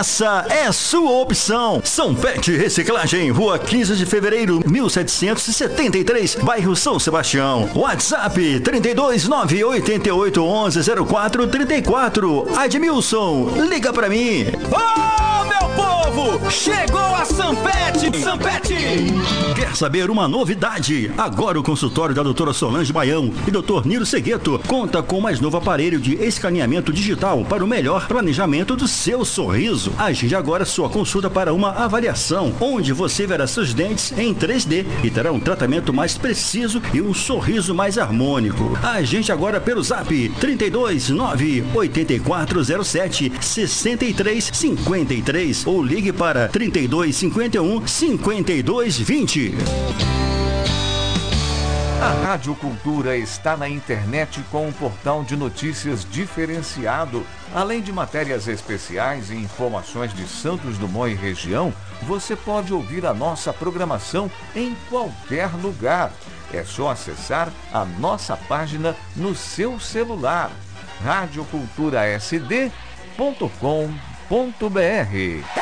essa é sua opção. Sanpet Reciclagem, Rua 15 de Fevereiro, 1773, bairro São Sebastião. WhatsApp 32988110434. Admilson, liga pra mim. Ô, meu povo, chegou a Sanpet! Sanpet! Quer saber uma novidade? Agora o consultório da doutora Solange Baião e doutor Niro Segueto conta com o mais novo aparelho de escaneamento digital para o melhor planejamento do seu sorriso. Agende agora sua consulta para uma avaliação, onde você verá seus dentes em 3D e terá um tratamento mais preciso e um sorriso mais harmônico. Agende agora pelo Zap 32984076353 ou ligue para 3251-5220. A Rádio Cultura está na internet com um portal de notícias diferenciado. Além de matérias especiais e informações de Santos Dumont e região, você pode ouvir a nossa programação em qualquer lugar. É só acessar a nossa página no seu celular, radioculturasd.com.br.